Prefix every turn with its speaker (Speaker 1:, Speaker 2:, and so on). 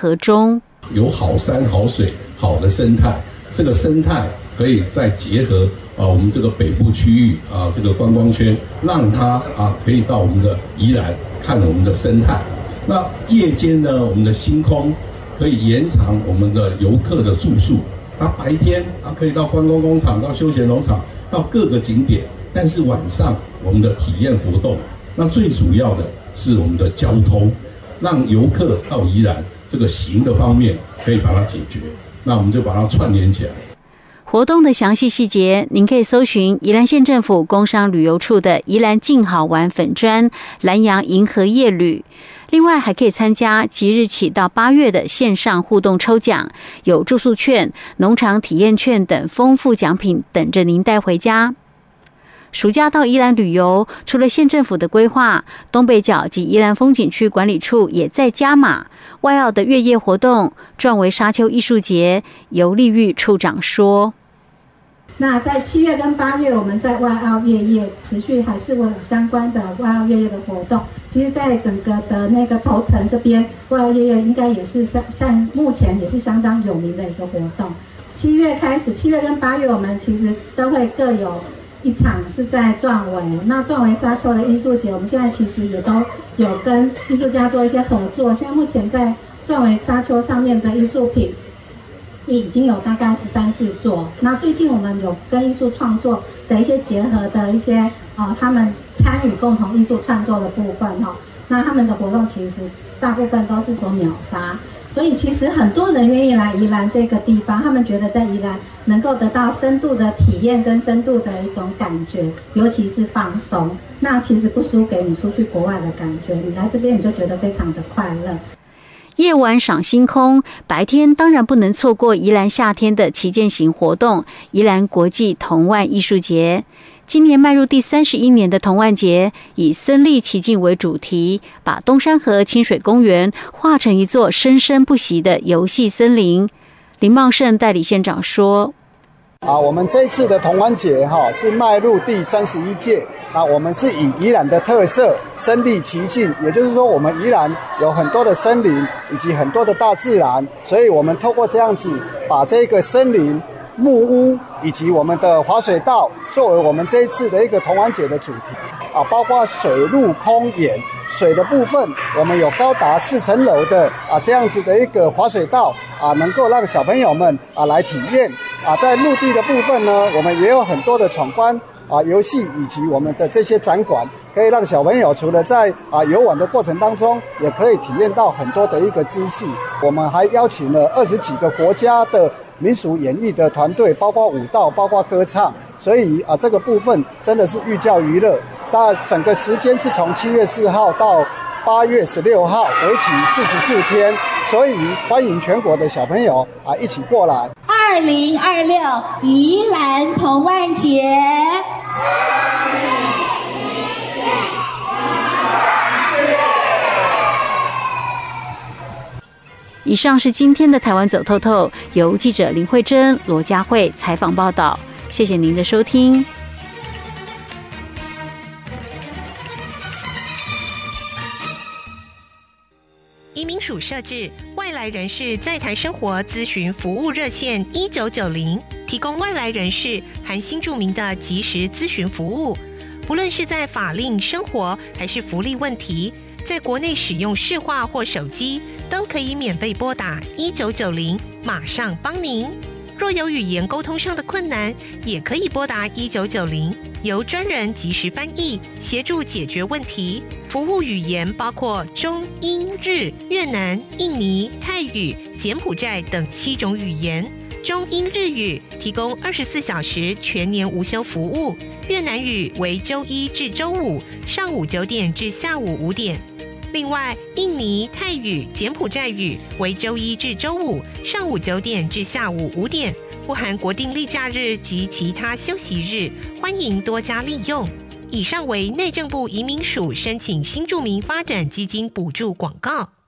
Speaker 1: 河中。
Speaker 2: 有好山好水好的生态，这个生态可以再结合我们这个北部区域这个观光圈，让它可以到我们的宜兰看我们的生态。那夜间呢，我们的星空可以延长我们的游客的住宿。白天可以到观光工厂、到休闲农场、到各个景点，但是晚上我们的体验活动，那最主要的是我们的交通，让游客到宜兰这个行的方面可以把它解决，那我们就把它串联起来。
Speaker 1: 活动的详细细节，您可以搜寻宜兰县政府工商旅游处的宜兰静好玩粉专南洋银河夜旅。另外还可以参加即日起到8月的线上互动抽奖，有住宿券、农场体验券等丰富奖品等着您带回家。暑假到宜兰旅游，除了县政府的规划，东北角及宜兰风景区管理处也在加码外澳的月夜活动，壮为沙丘艺术节。游丽玉处长说，
Speaker 3: 那在7月跟8月，我们在外澳月夜持续还是会有相关的外澳月夜的活动。其实在整个的那个头城这边，外澳月夜应该也是像目前也是相当有名的一个活动。7月开始，7月跟8月我们其实都会各有一场是在壮围。那壮围沙丘的艺术节，我们现在其实也都有跟艺术家做一些合作。现在目前在壮围沙丘上面的艺术品已经有大概13、14座。那最近我们有跟艺术创作的一些结合的一些他们参与共同艺术创作的部分那他们的活动其实大部分都是做秒杀，所以其实很多人愿意来宜兰这个地方，他们觉得在宜兰能够得到深度的体验跟深度的一种感觉，尤其是放松。那其实不输给你出去国外的感觉，你来这边你就觉得非常的快乐。
Speaker 1: 夜晚赏星空，白天当然不能错过宜兰夏天的旗舰型活动——宜兰国际童玩艺术节。今年迈入第31年的童玩节，以森立其境为主题，把东山河清水公园画成一座生生不息的游戏森林。林茂盛代理县长说：“
Speaker 4: 我们这一次的童玩节是迈入第31届。我们是以宜兰的特色身临其境，也就是说我们宜兰有很多的森林以及很多的大自然，所以我们透过这样子把这个森林、木屋以及我们的滑水道作为我们这一次的一个童玩节的主题包括水陆空沿。水的部分，我们有高达4层楼的这样子的一个滑水道能够让小朋友们来体验在陆地的部分呢，我们也有很多的闯关游戏以及我们的这些展馆，可以让小朋友除了在游玩的过程当中，也可以体验到很多的一个知识。我们还邀请了20几个国家的民俗演艺的团队，包括舞蹈，包括歌唱，所以这个部分真的是寓教于乐。那整个时间是从7月4号到8月16号，为期44天，所以欢迎全国的小朋友一起过来。
Speaker 5: 2026宜兰童玩节。
Speaker 1: 以上是今天的台湾走透透，由记者林慧珍、罗佳慧采访报道。谢谢您的收听。
Speaker 6: 移民署设置外来人士在台生活咨询服务热线1990，提供外来人士含新住民的即时咨询服务。不论是在法令、生活还是福利问题，在国内使用市话或手机都可以免费拨打1990，马上帮您。若有语言沟通上的困难，也可以拨打1990，由专人即时翻译协助解决问题。服务语言包括中、英、日、越南、印尼、泰语、柬埔寨等7种语言。中英日语提供24小时全年无休服务，越南语为周1至周5上午9点至下午5点。另外，印尼、泰语、柬埔寨语为周1至周5上午9点至下午5点，不含国定例假日及其他休息日，欢迎多加利用。以上为内政部移民署申请新住民发展基金补助广告。